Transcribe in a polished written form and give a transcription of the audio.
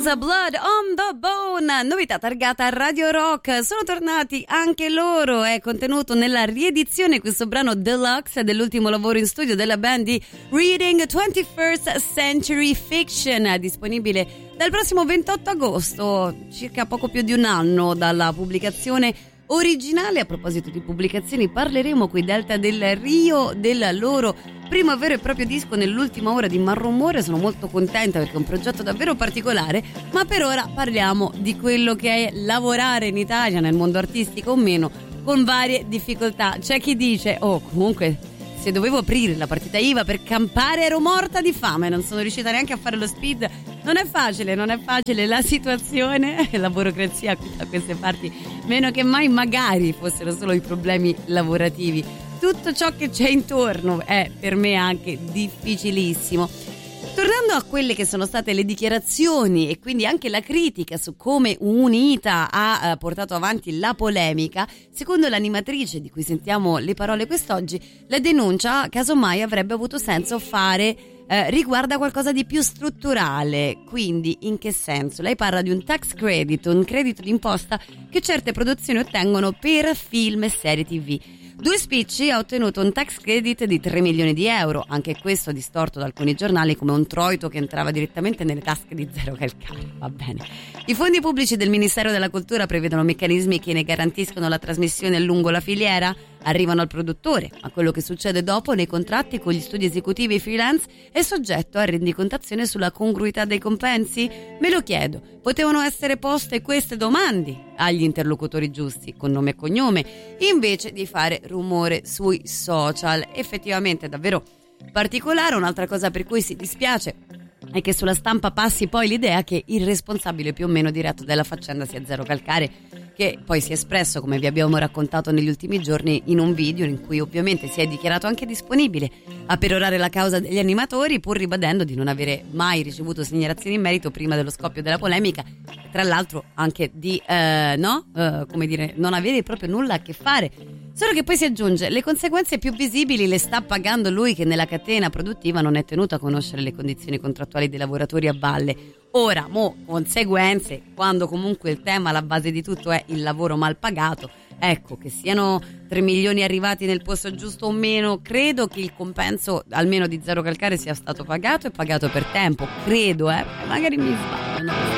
Blood on the Bone, novità targata Radio Rock. Sono tornati anche loro, è contenuto nella riedizione questo brano deluxe dell'ultimo lavoro in studio della band di Reading 21st Century Fiction, disponibile dal prossimo 28 agosto, circa poco più di un anno dalla pubblicazione originale. A proposito di pubblicazioni, parleremo qui Delta del Rio del loro primo vero e proprio disco nell'ultima ora di Marrumore. Sono molto contenta perché è un progetto davvero particolare, ma per ora parliamo di quello che è lavorare in Italia nel mondo artistico o meno, con varie difficoltà. C'è chi dice comunque se dovevo aprire la partita IVA per campare ero morta di fame, non sono riuscita neanche a fare lo speed. Non è facile la situazione, la burocrazia qui da queste parti meno che mai, magari fossero solo i problemi lavorativi. Tutto ciò che c'è intorno è per me anche difficilissimo. Tornando a quelle che sono state le dichiarazioni e quindi anche la critica su come Unita ha portato avanti la polemica, secondo l'animatrice di cui sentiamo le parole quest'oggi, la denuncia casomai avrebbe avuto senso fare riguarda qualcosa di più strutturale. Quindi in che senso? Lei parla di un tax credit, un credito d'imposta che certe produzioni ottengono per film e serie TV. Due Spicci ha ottenuto un tax credit di 3 milioni di euro, anche questo distorto da alcuni giornali come un troito che entrava direttamente nelle tasche di Zero Calcare. Va bene. I fondi pubblici del Ministero della Cultura prevedono meccanismi che ne garantiscono la trasmissione lungo la filiera, arrivano al produttore, ma quello che succede dopo nei contratti con gli studi esecutivi freelance è soggetto a rendicontazione sulla congruità dei compensi? Me lo chiedo. Potevano essere poste queste domande agli interlocutori giusti, con nome e cognome, invece di fare rumore sui social. Effettivamente è davvero particolare. Un'altra cosa per cui si dispiace è che sulla stampa passi poi l'idea che il responsabile più o meno diretto della faccenda sia Zero Calcare, che poi si è espresso, come vi abbiamo raccontato negli ultimi giorni, in un video in cui ovviamente si è dichiarato anche disponibile a perorare la causa degli animatori, pur ribadendo di non avere mai ricevuto segnalazioni in merito prima dello scoppio della polemica, e tra l'altro anche di non avere proprio nulla a che fare. Solo che poi si aggiunge: le conseguenze più visibili le sta pagando lui, che nella catena produttiva non è tenuto a conoscere le condizioni contrattuali dei lavoratori a valle. Ora, conseguenze, quando comunque il tema alla base di tutto è il lavoro mal pagato, ecco, che siano 3 milioni arrivati nel posto giusto o meno, credo che il compenso almeno di Zero Calcare sia stato pagato e pagato per tempo, credo, magari mi sbaglio, no?